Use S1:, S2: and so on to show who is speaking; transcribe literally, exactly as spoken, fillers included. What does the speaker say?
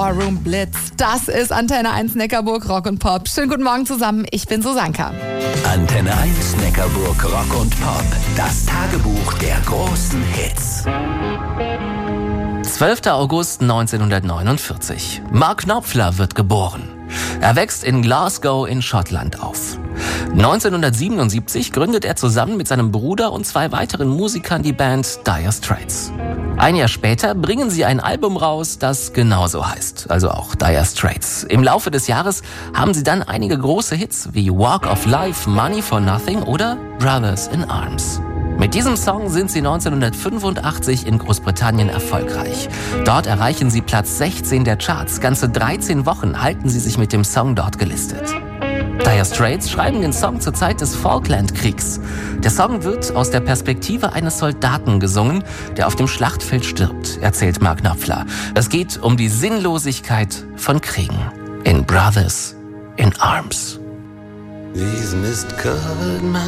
S1: Barroom Blitz. Das ist Antenne eins Neckarburg Rock und Pop. Schönen guten Morgen zusammen, ich bin Susanka.
S2: Antenne eins Neckarburg Rock und Pop. Das Tagebuch der großen Hits.
S3: zwölfter August neunzehnhundertneunundvierzig. Mark Knopfler wird geboren. Er wächst in Glasgow in Schottland auf. neunzehnhundertsiebenundsiebzig gründet er zusammen mit seinem Bruder und zwei weiteren Musikern die Band Dire Straits. Ein Jahr später bringen sie ein Album raus, das genauso heißt, also auch Dire Straits. Im Laufe des Jahres haben sie dann einige große Hits wie Walk of Life, Money for Nothing oder Brothers in Arms. Mit diesem Song sind sie neunzehnhundertfünfundachtzig in Großbritannien erfolgreich. Dort erreichen sie Platz sechzehn der Charts. Ganze dreizehn Wochen halten sie sich mit dem Song dort gelistet. Dire Straits schreiben den Song zur Zeit des Falklandkriegs. Der Song wird aus der Perspektive eines Soldaten gesungen, der auf dem Schlachtfeld stirbt, erzählt Mark Knopfler. Es geht um die Sinnlosigkeit von Kriegen. In Brothers in Arms.
S4: These mist-covered mountains